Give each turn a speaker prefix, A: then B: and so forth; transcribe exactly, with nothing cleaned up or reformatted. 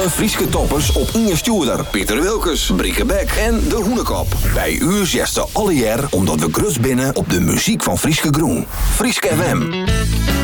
A: Alle Frieske toppers op Inge Stuurder, Pieter Wilkes, Brieke Beck en De Hoenekop. Bij u zesten alle jaar omdat we grut binnen op de muziek van Frieske Groen. Frieske F M.